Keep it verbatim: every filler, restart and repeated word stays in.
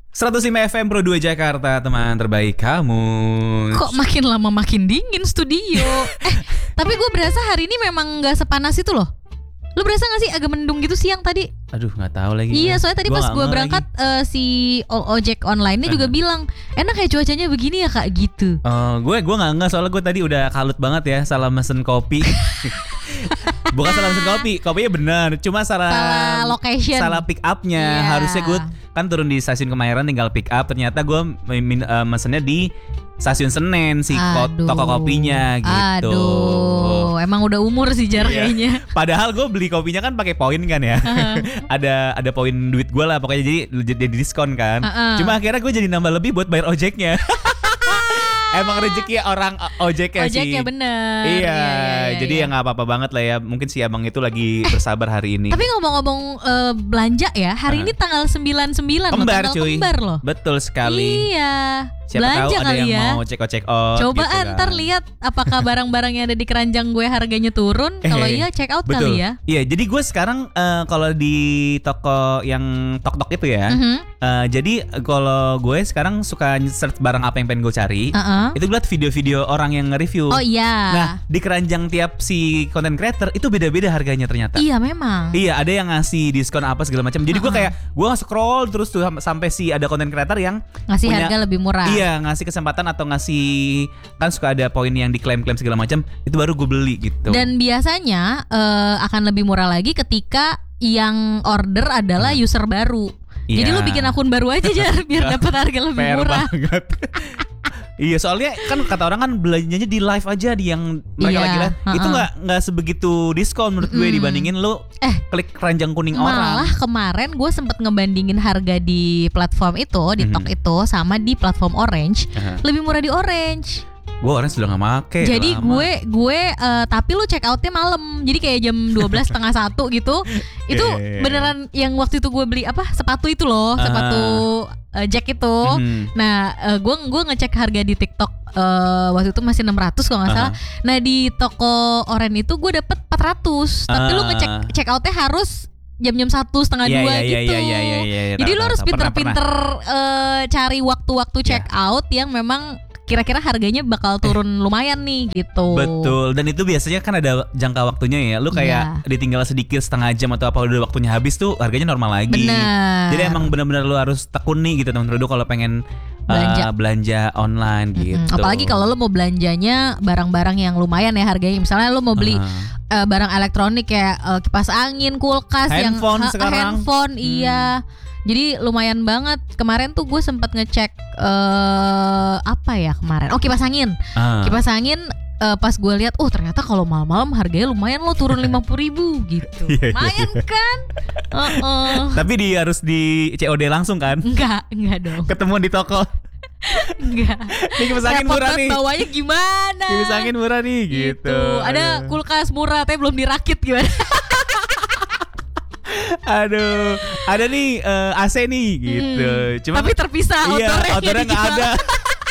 seratus lima F M Pro dua Jakarta, teman terbaik kamu. Kok makin lama makin dingin studio. Eh, tapi gue berasa hari ini memang gak sepanas itu loh. Lu berasa gak sih agak mendung gitu siang tadi? Aduh, gak tahu lagi. Iya, soalnya tadi Gua pas nggak gue ngeh berangkat uh, si o- ojek online-nya juga Uh-huh. bilang, enak ya cuacanya begini ya kak gitu. Oh, gue gue nggak nggak soalnya gue tadi udah kalut banget ya, salah mesen kopi. Bukan salah mesen kopi, kopinya benar, cuma salah Salah location. salah pick up-nya. Iya. Harusnya gue kan turun di stasiun Kemayoran tinggal pick up, ternyata gue min, uh, mesennya di stasiun Senen si ko- Aduh. toko kopinya gitu. Aduh, emang udah umur sih Jar Iya. kayaknya. Padahal gue beli kopinya kan pakai poin kan ya. ada ada poin duit gue lah pokoknya, jadi jadi diskon kan. Uh-uh. Cuma akhirnya gue jadi nambah lebih buat bayar ojeknya. Emang rezeki orang o- ojeknya sih. Ojeknya bener. Iya, Iya, iya, jadi iya. ya nggak apa-apa banget lah ya. Mungkin si abang itu lagi bersabar hari ini. Tapi ngomong-ngomong uh, belanja ya, hari Uh-huh. ini tanggal sembilan puluh sembilan loh, Kembar, tanggal cuy. kembar loh. Betul sekali. Iya. Siapa belanja tahu ada kali yang ya. mau check-out check out. Coba gitu kan. ntar lihat apakah barang-barang yang ada di keranjang gue harganya turun. Kalau Eh, iya check out Betul. kali ya. Iya, jadi gue sekarang eh, kalau di toko yang tok-tok itu ya. Mhm. eh, jadi kalau gue sekarang suka search barang apa yang pengen gue cari. Uh-uh. Itu gue liat video-video orang yang nge-review. Oh iya. Nah, di keranjang tiap si content creator itu beda-beda harganya ternyata. Iya memang. Iya, ada yang ngasih diskon apa segala macam. Jadi gue Uh-uh. kayak gue scroll terus tuh sam- sampai si ada content creator yang Ngasih punya- harga lebih murah. Iya, ngasih kesempatan atau ngasih, kan suka ada poin yang diklaim-klaim segala macam, itu baru gue beli gitu. Dan biasanya eh, akan lebih murah lagi ketika yang order adalah user baru. Jadi Iya. lu bikin akun baru aja Jar biar dapat harga lebih Fair murah. banget. Iya, soalnya kan kata orang kan belanjanya di live aja, di yang mereka Iya, lagi live. Itu uh-uh. nggak nggak sebegitu diskon menurut gue Mm-mm. dibandingin lu Eh, klik keranjang kuning orang. Malah kemarin gue sempet ngebandingin harga di platform itu, di Mhm. Tok itu sama di platform Orange. Aha. Lebih murah di Orange. Gue orang sudah nggak make. Jadi lama. gue gue eh, tapi lu check outnya malam. Jadi kayak jam dua belas setengah satu gitu. Itu Iya. beneran yang waktu itu gue beli apa? Sepatu itu loh, sepatu eh, Jack itu. Mhm. Nah, eh, gue gue ngecek harga di TikTok eh, waktu itu masih enam ratus kalau nggak salah. Nah, di toko Orange itu gue dapet empat ratus. Tapi lu Ah. ngecek check outnya harus jam-jam satu setengah Iya, dua iya, iya, gitu. iya, iya, iya, iya, Jadi tahu, lu harus tahu, pernah, pinter-pinter eh, cari waktu-waktu Iya. check out yang memang kira-kira harganya bakal turun lumayan nih gitu. Betul, dan itu biasanya kan ada jangka waktunya ya. Lu kayak Iya. ditinggal sedikit setengah jam atau apa udah waktunya habis tuh harganya normal lagi. Benar. Jadi emang benar-benar lu harus tekun nih gitu teman-teman kalau pengen uh, Belanja. belanja online gitu. Mm-mm. Apalagi kalau lu mau belanjanya barang-barang yang lumayan ya harganya. Misalnya lu mau beli Ah. eh, barang elektronik kayak eh, kipas angin, kulkas, Handphone yang sekarang. handphone, Hmm. iya. Jadi lumayan banget. Kemarin tuh gue sempat ngecek eh apa ya kemarin? Oh, kipas angin. Ah. Kipas angin eh, pas gue lihat, oh ternyata kalau malam-malam harganya lumayan lo turun lima puluh ribu gitu. Iya, iya, Lumayan kan? Heeh. Tapi di harus di C O D langsung kan? Enggak, enggak dong. Ketemu di toko. Enggak. Ini kipas angin Repot murah banget nih. bawanya gimana? Kipas angin murah nih gitu. Gitu. Ada Aduh. kulkas murah tapi belum dirakit gimana? Aduh, ada nih eh, A C nih gitu. Hmm. Cuma Tapi terpisah iya, outdoornya outdoornya nggak dijual. ada.